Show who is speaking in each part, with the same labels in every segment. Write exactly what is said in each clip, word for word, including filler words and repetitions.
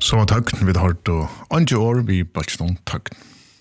Speaker 1: Så var tøgn vi har hørt og andre år vi bare noen tøgn.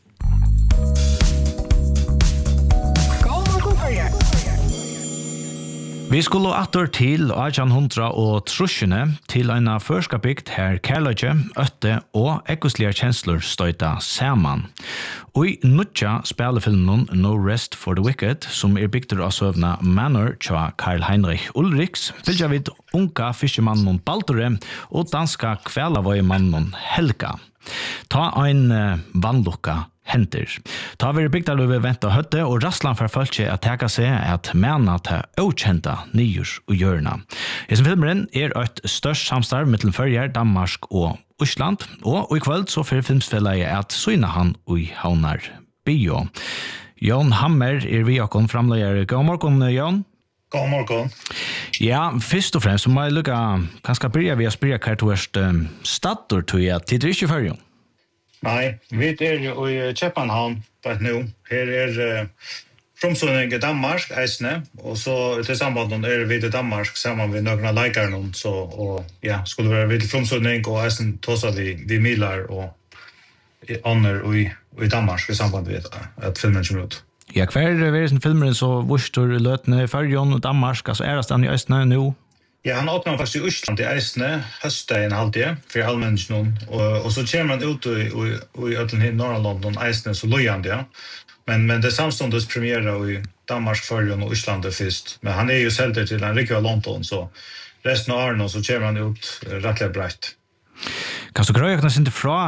Speaker 2: Vi skulle atter til atten hundre og trusjene til en førska bygd her kærløyge, øtte og ekoslige kjensler støyta saman. Og i nødja spillefilmen No Rest for the Wicked, som er bygd av søvna Manor tja Karl Heinrich Ulrichs, fylgja vid unga fiskemannen Baldure og danska kvelavøymannen Helga. Ta ein uh, vannlukka henter. Ta vi bygdaløve venta høtte og rasslan for folk at teka seg at mena til okjenta nyjurs og hjørna. I som filmeren er et størst samstarv mellom Førjar, Danmark og Osland, og i kveld så fyrir filmsfellet at syna han og havnar bio. Jon Hammer er vi okon framleier. God morgen, Jon.
Speaker 3: God morgen.
Speaker 2: Ja, først og fremst så må jeg lukka kanskje byrja vi å spyrja hva du er um, stator til at tid er ikke Førjar.
Speaker 3: Nei, vi er jo i København på et nå. Her er uh, fromsønning i Danmark, eisene, og så til sambanden er vi i Danmark sammen med noen av leikerne, så og, ja, skulle være vi til fromsønning, og eisen tåsa vi, vi milar og andre i, i Danmark i samband med at filmen kommer ut.
Speaker 2: Ja, hver er det filmen så vurstor løtene Førjon og Danmark, altså er det stand i eisene nå?
Speaker 3: Ja, han åpner faktisk i Østland i eisene, høstdagen halvtid, for allmennsjonen, og, og så kommer han ut i, i, i Øtlen i Norrland, eisene så løyende, ja. Men, men det er samståndes premiere i Danmark, Førjon og Østland først. Men han er jo selv til en riktig av London, så resten av årene så kommer han ut rettelig breit.
Speaker 2: Kan du grøye ikke ikke fra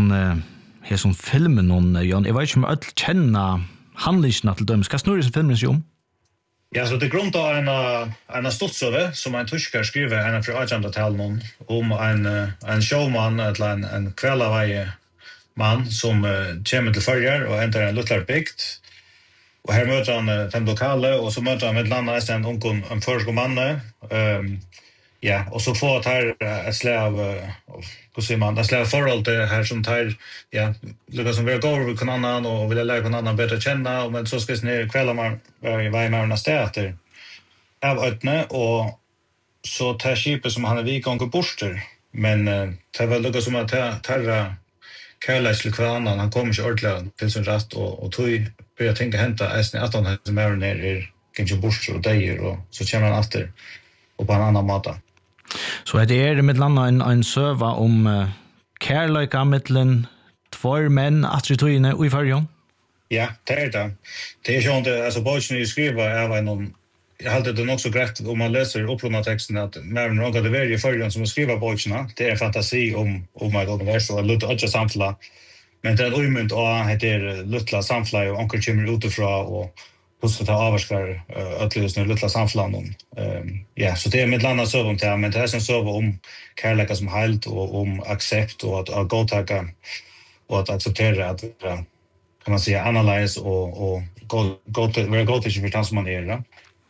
Speaker 2: her filmen, Jon? Jeg vet ikke om jeg kjenner handlingene til dem. Hva snur i filmen seg om?
Speaker 3: Ja, så det er grunn av en, en ståtsøve som en tysker skriver en fra Argentotalen om en, en showman, eller en, en kvelavei mann som uh, kommer til Førjar og enter en luttlar bygd. Og her møter han uh, den lokale, og så møter han med landet en ung en førsk manne. Um, ja, og så får han et slag av, uh, hva sier man, et slag av forhold til her som tar, ja, lukkar som vi er gård med hverandre og vil lære hverandre bedre kjenne, men så skal vi kvelde i vei med hverandre sted etter av øyne, og så tar skipet som han er vikong og borster, men uh, det er vel lukkar som at tarra kærleis til hverandre, han kommer ikke ordentlig til sin rett, og, og tog bør jeg tenke hente eisen i at han er med ned er kanskje borster og deier, og så kommer han etter og på en annen måte.
Speaker 2: Så det er med landa en, en søva om uh, kærløyka mittlen tvær menn atri tøyene og i Førjon?
Speaker 3: Ja, det er det. Det er sånn at altså, bøkene jeg skriver er noen, jeg halte det nok så greit om man leser opprunna teksten at mer enn noen det er i Førjon som skriver bøkene, det er en fantasi om, om et univers og lutt ikke samtla, men det er en umynd og heter luttla samtla og anker kommer utifra og hvordan ta avvarskar ötlighusne luttla samflannen. Um, ja, så det er mitt landa søv om det, men det er som søv om kærleika som heilt og om aksept og at, at godtaka og at akseptera at kan man säga analyse og, og være godtaka for den som man er. Ja.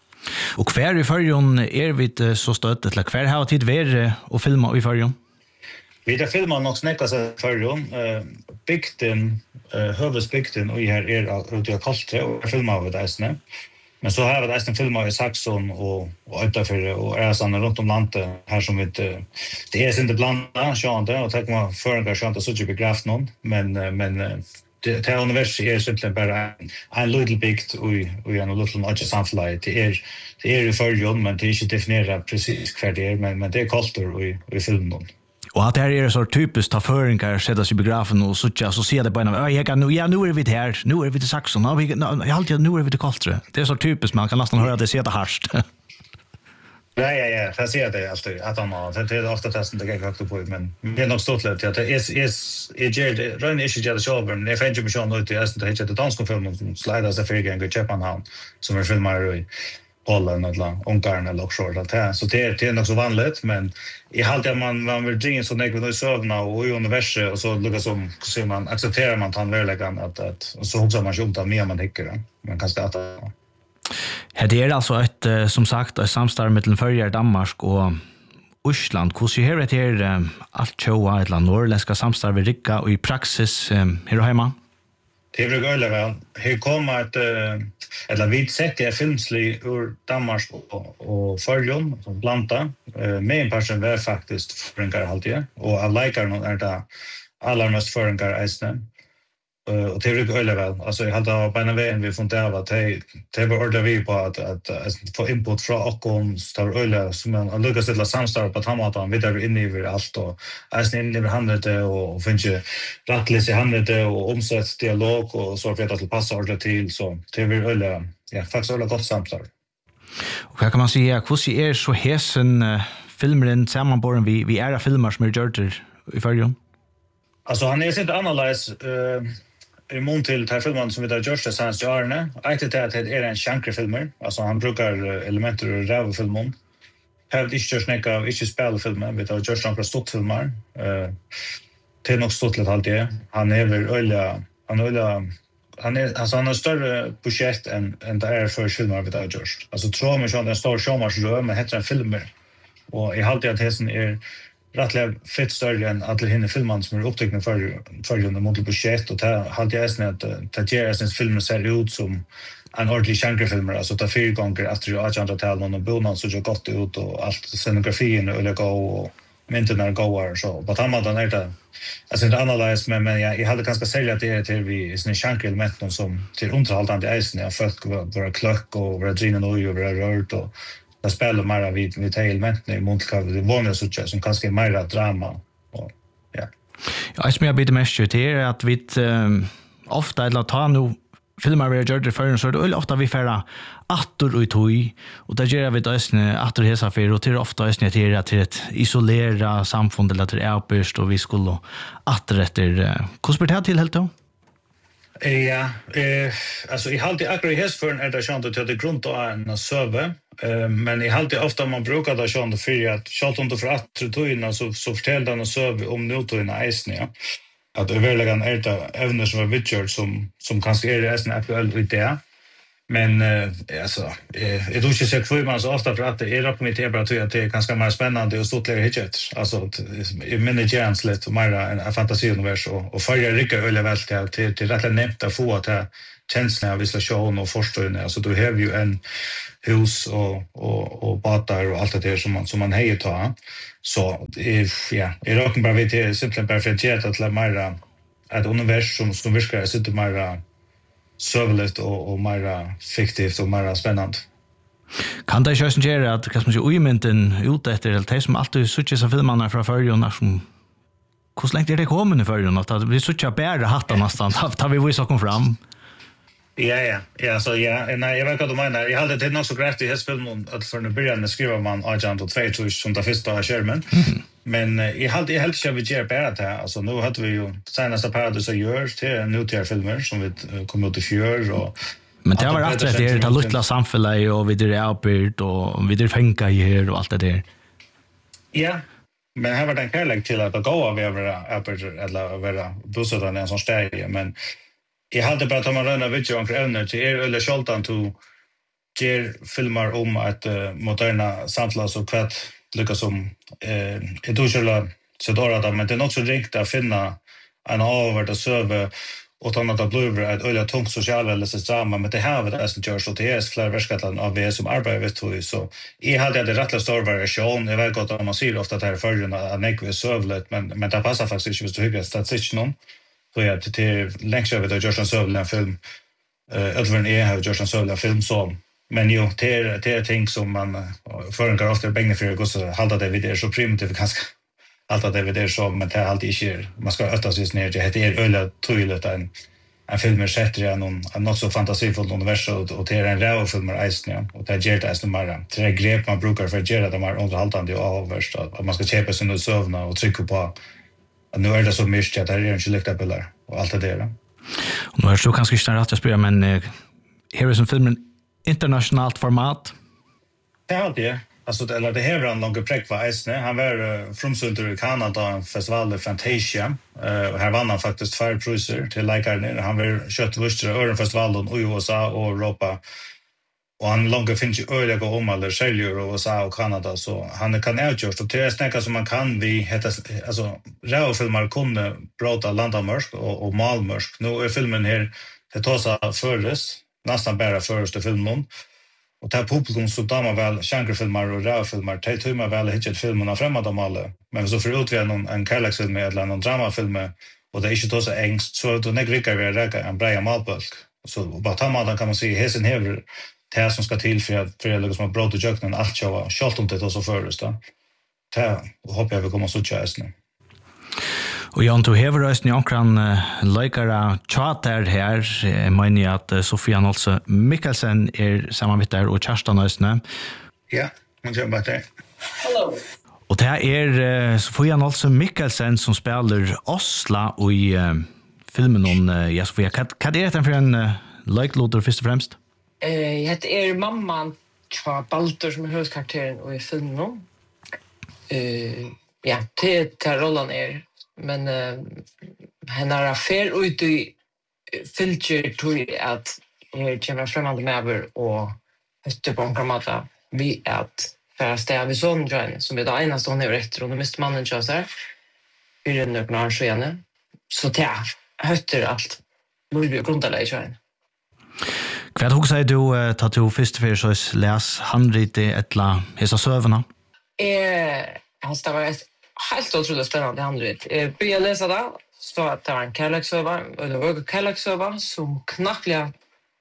Speaker 2: Og hver i Førjon er vi så støtt, eller hver har tid vært å filma i Førjon?
Speaker 3: Vi har filmat nok snekka seg i Førjon. Uh, bygden, uh, høvesbygden og her er ute av Koltre, og jeg filmet av det eisene. Men så har vi eisene filmet i Saxon og, og Øytafyrre og Æresane rundt om landet, her som vi det er ikke blanda, sjående, og tenk man føringar sjående så ikke begraft noen, men, men det, det er universet er simpelthen bare en, en liten bygd og, og en liten øyne samfunnet. Det er, det er i Førjon, men det er ikke defineret precis hver det er, men, men det er Kolter og, og i filmen.
Speaker 2: Og at det er så typiskt ta føringar, sätta sig i begrafen og så så ser det på en av, ja, nu, ja, nu er vi her, nu er vi til Saxon, ja, vi, jeg alltid, nu er vi til Koltre. Det er så typiskt, man kan nästan höra det ser det harst.
Speaker 3: Ja, ja, ja, jag ser det alltid, att han har, det är ofta testen det jag högt på, men det är nog stort lätt, att det är, är, är, det rör inte jag det själv, men jag finner inte mig ut i Esten, det heter danska filmen som slider sig för i Köpenhamn, som är filmar i Polen eller Ungarn eller offshore allt det. Så det är, det är nog så vanligt, men i allt att man man vill dra in så nägg i sövna och i universum och så lukkar som så man accepterar man tan verkligen att att och så också man skjuter mer man hickar. Man kan starta.
Speaker 2: Det är alltså ett som sagt ett samstarv mellan Førjar, Danmark och Osland. Hur ser det här allt showa eller norrländska samstarv i Rikka och i praxis här hemma?
Speaker 3: Det är väl väl. Här kommer ett eller vid sett är filmslig ur Danmark och och Färjön som blanda med en person var faktiskt förenkar alltid och av likar någon är det alla mest förenkar isen. Och det är väl väl. Alltså jag hade på en väg vi funderar av att det det var ordet vi på att att få input från och stor öle som en Lucas det la samstar på tamatan vidare in i allt och isen in i handlet och finns ju rättlis i handlet och omsätts dialog och så vet att det passar ordet till så det är väl ja faktiskt öle gott samstar.
Speaker 2: Och här kan man säga hur ser är så hesen uh, filmen sammanborren vi vi är filmer som är gjort i Färjön.
Speaker 3: Alltså han är inte analys eh i mån till den här filmen som vi har gjort det senaste åren. Ett är att det är en genrefilmer. Alltså han brukar elementer ur rävfilmen. Här har inte gjort snäcka av inte spelfilmer. Vi har gjort några stortfilmer. Uh, det är nog stort lite alltid. Han är väl öliga... Han är öliga... Han är alltså han har större budget än än det är för filmer vi har gjort. Alltså tror man att det står showmarsrör med heter en filmer. Och i halvtid att hästen är rättliga fett större än alla hinner filmer som är upptagna för för under mot budget och det hade jag sen att det ger sen filmen ser ut som en ordentlig genrefilmer alltså ta fyra gånger efter jag har inte talat om bonan så jag gott ut och allt scenografin och lägga och mynten går så på tamatan är det alltså inte analys men men jag, jag hade ganska sälja det är till vi såna genreelement som till underhållande isen jag folk vara klock och vara drinen och vara rört och det spelar mer vid vid elementen i montkav det vanliga så som kanske är mer drama och ja.
Speaker 2: Ja, som jag blir mest kört är att vi um, ofta eller ta nu filmer vi har gjort det förrän så är det ofta vi färra attor och tog och där gör vi det attor hesa för och till ofta är det till ett isolera samfund eller till uppbörst och vi skulle attor efter hur spelar det till helt då?
Speaker 3: Ja, eh alltså i halt i akkurat hästförn är det chans att det grund och en server. Eh men i halt ofta man brukar det chans för att schalt under för att toina så så fortäljer den server om notoina isen ja. Att det verkligen är det ävner som är Richard som som kanske är det en aktuell idé. Men eh alltså eh jag tror inte så kvar man så ofta för att det är kommitté bara att det är ganska mer spännande och stortligare hitchet. Alltså i minigans lite och mer en fantasiunivers och och följa rycka öle väl till till, till rätt nämnt att få att ha känslan av visualisation och förståelse. Alltså du har ju en hus och och och båtar och allt det där som man som man hejer ta. Så if ja, i rocken bara vet det simpelt bara för att att la mer ett univers som som viskar sitter mer sövligt och och mer fiktivt och mer spännande.
Speaker 2: Kan det ju göra att kan man ju ujmenten ut efter det det som alltid sucha så filmarna från förrjun som hur länge är det kommer i förrjun att vi sucha bära hattar nästan tar vi vi så kom fram.
Speaker 3: Ja ja, ja så ja, nej jag vet vad du menar. Jag hade det nog så grävt i hästfilmen att för nu början med skriva man agent och två tusen som det första av skärmen. Mm. Men uh, jag hade helt kör vi ger bära det här. Alltså nu hade vi ju senaste paradis och görs till nu till filmer som vi uh, kom ut i fjör och
Speaker 2: men det var rätt det är det lilla samfället och vi det är uppbyrt och vi det fänka här och allt det där.
Speaker 3: Ja. Men här var den kärlek till att gå av över uppbyrt eller vara bosatta i en sån steg men jag hade bara att man röna video och ävner till er eller Scholtan to ger filmer om att uh, moderna samtlas och kvart lyckas som eh uh, då skulle så då att men det är också ringt att finna en över att server och ta något blöver ett öliga tungt sociala eller så drama men det här var det som görs och det är flera verksamheter av vi som arbetar vet du så i hade det rättla stor variation jag vet gott att man ser ofta att det här förrjun att nekve servlet men men det passar faktiskt inte så hyggligt statistiken så jag till till längst över det görs en sövlig film eh över en har gjort en sövlig film så men jo det det är ting som man förenkar ofta bänga för att så hålla det vid det så primitivt ganska allt att det vid det så men det är alltid inte man ska ötta sig ner det heter öle tydligt en en film är sätter jag någon en något så fantasifull universum och det är en rå film är isen och det ger det som bara tre grepp man brukar för att göra de här underhållande och avvärst att man ska köpa sig något sövna och trycka på nu är det så mycket att det är inte lika bilder och allt det där.
Speaker 2: Och nu är det så kanske inte rätt att spela men eh, här är som filmen internationellt format.
Speaker 3: Det är alltid. Alltså det eller det här var en lång präck var isne. Han var uh, frumsunter i Kanada festival i Fantasia. Uh, och här vann han faktiskt fire priser till likaren. Han var kött vurstre ören festivalen i U S A och Europa. och han långt finns ju öliga om eller säljer och U S A och Kanada så han kan utgörs och det är snäcka som man kan vi heter alltså rävfilmer kunde prata landamörsk och och malmörsk. Nu är filmen här det tar så förres nästan bara första filmen. Och där publikum så damer väl genrefilmer och rävfilmer till tumma väl hittat filmerna främmande om alla. Men så för ut vi någon en kärleksfilm eller någon dramafilm och det är inte så ängst så då när grika vi räka en bra malbulk. Så bara ta man kan man se hesen hever det som ska till för att för att som bröt och jöknen allt så var schalt om det då så förrest då. Det hoppas jag vi kommer så tjäs nu.
Speaker 2: Och Jan to hever rösten i ankran likara chatter här. Jag menar att Sofia Nolse Mikkelsen är sammanvitt och Kerstin Ösne.
Speaker 3: Ja, man kör bara det.
Speaker 4: Hello.
Speaker 2: Och det är uh, Sofia Nolse Mikkelsen som spelar Osla och i uh, filmen om uh, ja Sofia. Vad är det för en uh, like-låter först och främst?
Speaker 4: Eh, jag heter mamman Tja Baltor som är huvudkaraktären och i filmen. Eh, ja, det är rollen är men uh, henne har affär ut i filter tror att jag kommer främmande med över och hötte på en kramata vi att för att stäva vid sån som är det ena som hon är rätt och då måste mannen köra sig i den öppna skene så det hötter allt nu grundlägger jag
Speaker 2: Vad hur säger du ta till först för så läs handrite ettla hesa sövarna?
Speaker 4: Eh, alltså det var ett helt otroligt spännande handrit. Eh, började läsa det så att det var en kärleksöva eller en kärleksöva som knackliga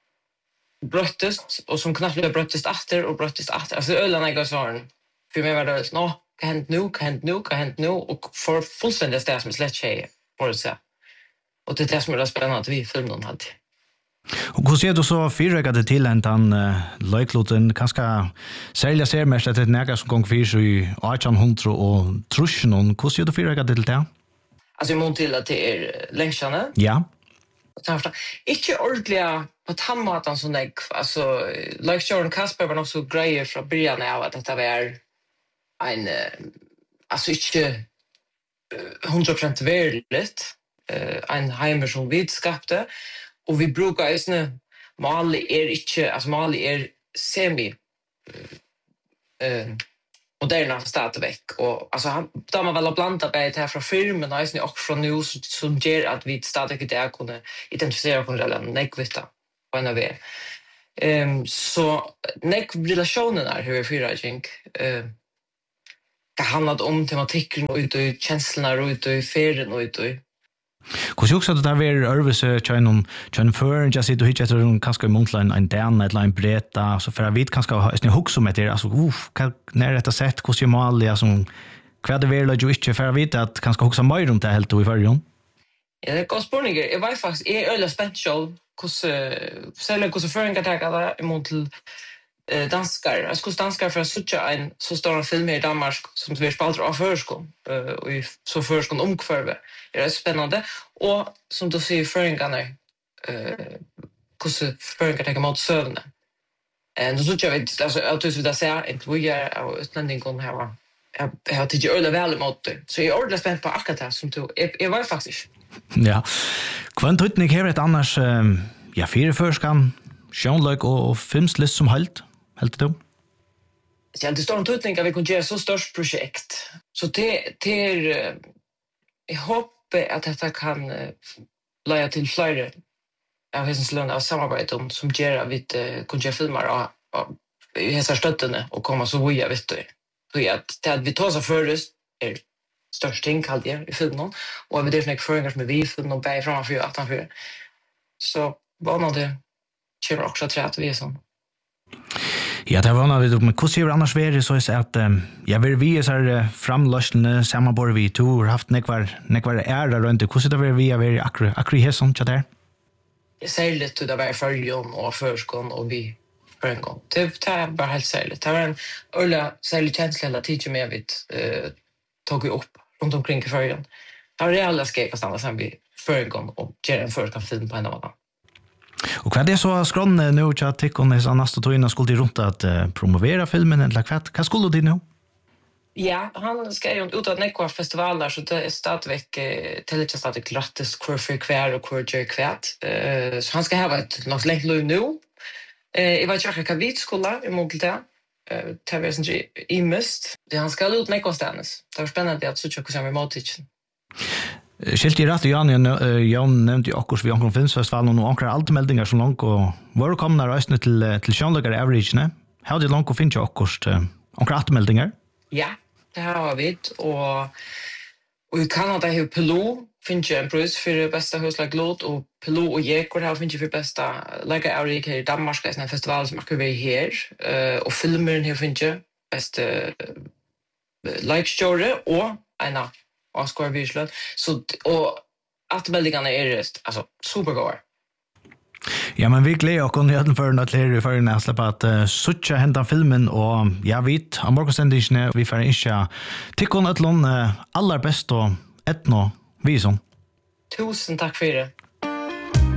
Speaker 4: bröttest och som knackliga bröttest efter och bröttest efter. Alltså ölarna går så för mig var det nå kan hänt nu, kan hänt nu, kan hänt nu och för fullständigt det som är slätt tjej för att säga. Och det är det som är det spännande att vi filmen hade.
Speaker 2: Och hur ser du så fyrräckade till en tan uh, like-låten kanske särskilt ser mest att det är näga som gång fyrs i arton hundra och truschen och hur ser du fyrräckade till det?
Speaker 4: Alltså i mån till att det är längstande.
Speaker 2: Ja.
Speaker 4: Ikke ordentliga på tandmaten som jag, alltså, like Jordan Kasper var nog så grejer från början av att detta var en, alltså inte hundra procent verligt, en heimer som vi skapte, och vi brukar ju såna Mali är inte, alltså Mali är semi eh moderna stadsväck och alltså han då man väl har blandat med det här från filmen och sen också från nu som ger att vi stadigt där kunde identifiera kon redan nekvita på en av er. Ehm så nek relationerna hur vi fyra think eh det handlar om tematiken och ut och känslorna och ut och ferien och ut och
Speaker 2: Hur också att det där är örvelse tjänon tjän för jag sitter hit efter kanske montline en down line breta så för jag vet kanske ha en hook som heter alltså uff när det sätt hur ska man alltså kvad det väl ju inte för jag vet att kanske också mer runt det helt och i förjon.
Speaker 4: Ja, det går spårningar. Jag var faktiskt är öle special hur sällan hur för en attack där emot till danskar. Jag skulle danskar för att söka en så stor film i Danmark som vi spelar av förskon och i så förskon omkvarve. Det är spännande och som du ser föringarna eh hur föringar tar emot sövnen. Och så jag vet alltså att du vill säga inte vi är och utlänning kon här. Jag har tycker öle väl emot det. Så jag är ordentligt spänd på akkurat som du jag var faktiskt.
Speaker 2: Ja. Kvantutnik här ett annars ja fyra förskan Jean-Luc och filmslist som halt. Helt då.
Speaker 4: Så det står en tutning att vi kan göra så stort projekt. Så det det är jag hoppas att detta kan lägga till fler av hesens lön av samarbete som gör att vi kan göra filmer och i hesa stöttene och komma så via vet du. Så att det att vi tar så förrest är störst ting kallt i filmen och vi det är föringar som vi filmen och bära framför att han för. Så vad man det kör också tror att vi är sån.
Speaker 2: Ja, det var när vi med kurser annars var så är att jag vill vi är så här framlösande samarbete vi två har haft nekvar nekvar är där runt hur så det var vi är akkurat akkurat här sånt där.
Speaker 4: Jag säger lite det var för Jon och förskon och vi för en gång. Det tar bara helt särskilt. Det var en ölla särskilt känsla hela tiden med vid eh tog vi upp runt omkring i förrän. Det var det alla skrev fast annars sen vi för en gång och ger en förkan film på en annan.
Speaker 2: Och vad det så skron nu chat tick on är nästa toina skulle runt att uh, promovera filmen eller vad vad skulle du nu?
Speaker 4: Ja, han ska ju ut att nekva festivaler så det är stadväck eh, till att starta gratis kvar för kvar och kvar gör kvärt. Eh så han ska ha ett något länge nu. Eh, jag vet inte vilka vitskola i Mogelta. Eh, det var inte i mist. Det han ska ut med konstans. Det var spännande att så tjocka som i mottitchen.
Speaker 2: Skilt i rätt Jan Jan nämnde ju också vi omkring Filmsfestivalen och några altmeldingar så långt och var kommer röstne till till Sjönlager average, ne? Hade det långt att finna också några altmeldingar?
Speaker 4: Ja, det har vi och och i Kanada har Pelot finns en pris för bästa huslaglåt och Pelot och Jekor har finns för bästa lägga average i Danmark är en festival som är vi här eh och filmer här finns bästa like story och en Oscar Visual så och att meldingarna är just alltså supergoda.
Speaker 2: Ja, men vi gleder oss i høyden for at lære for å slippe at uh, suttje hentan filmen, og jeg vet, av morgensendisene, vi får ikke tikkene et eller annet aller best og etno vi som.
Speaker 4: Tusen takk for det.